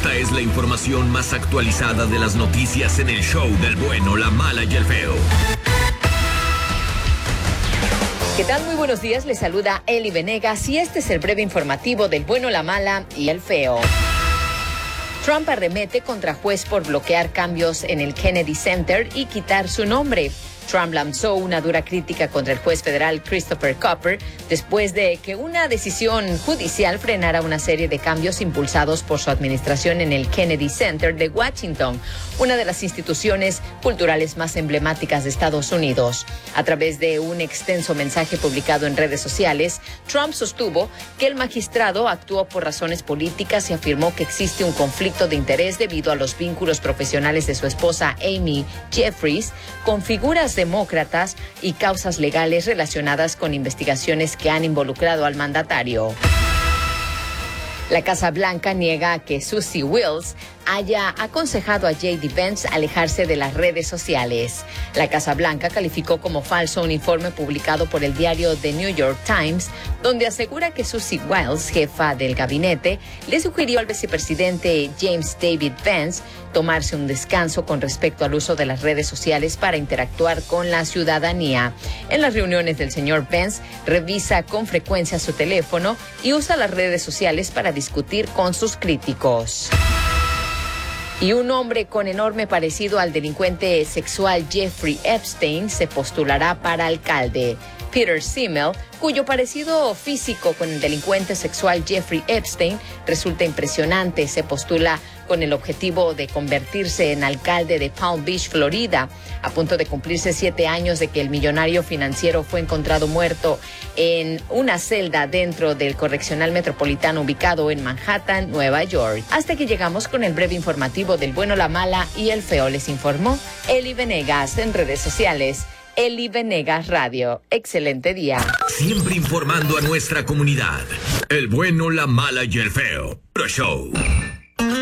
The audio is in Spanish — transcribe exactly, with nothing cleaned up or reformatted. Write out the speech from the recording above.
Esta es la información más actualizada de las noticias en el show del bueno, la mala y el feo. ¿Qué tal? Muy buenos días, les saluda Eli Venegas y este es el breve informativo del bueno, la mala y el feo. Trump arremete contra juez por bloquear cambios en el Kennedy Center y quitar su nombre. Trump lanzó una dura crítica contra el juez federal Christopher Copper después de que una decisión judicial frenara una serie de cambios impulsados por su administración en el Kennedy Center de Washington, una de las instituciones culturales más emblemáticas de Estados Unidos. A través de un extenso mensaje publicado en redes sociales, Trump sostuvo que el magistrado actuó por razones políticas y afirmó que existe un conflicto de interés debido a los vínculos profesionales de su esposa Amy Jeffries con figuras demócratas y causas legales relacionadas con investigaciones que han involucrado al mandatario. La Casa Blanca niega que Susie Wiles haya aconsejado a J D Vance alejarse de las redes sociales. La Casa Blanca calificó como falso un informe publicado por el diario The New York Times, donde asegura que Susie Wiles, jefa del gabinete, le sugirió al vicepresidente James David Vance tomarse un descanso con respecto al uso de las redes sociales para interactuar con la ciudadanía. En las reuniones del señor Vance, revisa con frecuencia su teléfono y usa las redes sociales para discutir con sus críticos. Y un hombre con enorme parecido al delincuente sexual Jeffrey Epstein se postulará para alcalde. Peter Simmel, cuyo parecido físico con el delincuente sexual Jeffrey Epstein resulta impresionante, se postula con el objetivo de convertirse en alcalde de Palm Beach, Florida. A punto de cumplirse siete años de que el millonario financiero fue encontrado muerto en una celda dentro del correccional metropolitano ubicado en Manhattan, Nueva York. Hasta que llegamos con el breve informativo del bueno, la mala y el feo. Les informó Eli Venegas en redes sociales. Eli Venegas Radio. Excelente día. Siempre informando a nuestra comunidad. El bueno, la mala y el feo. Pro Show.